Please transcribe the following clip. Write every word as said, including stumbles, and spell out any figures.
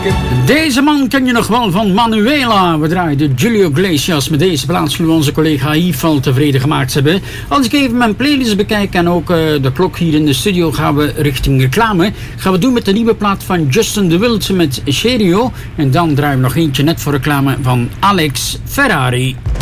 Deze man ken je nog wel van Manuela. We draaiden Julio Iglesias. Met deze plaats zullen we onze collega Yves al tevreden gemaakt hebben. Als ik even mijn playlist bekijk en ook uh, de klok hier in de studio, gaan we richting reclame. Gaan we doen met de nieuwe plaat van Justin de Wild met Cherio. En dan draaien we nog eentje net voor reclame van Alex Ferrari.